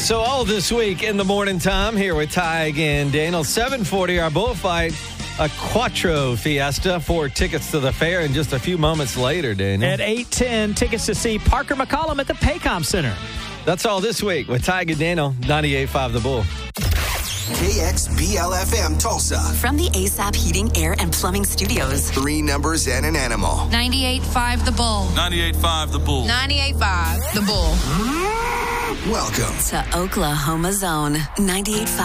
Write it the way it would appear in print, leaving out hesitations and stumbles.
So all this week in the morning time here with Ty and Daniel. 7:40, our bullfight, a Quattro Fiesta. 4 tickets to the fair in just a few moments later, Daniel. At 8:10, tickets to see Parker McCollum at the Paycom Center. That's all this week with Ty and Daniel, 98.5 The Bull. KXBL-FM Tulsa. From the ASAP Heating, Air, and Plumbing Studios. 3 numbers and an animal. 98.5 The Bull. 98.5 The Bull. 98.5 The Bull. Welcome To Oklahoma Zone. 98.5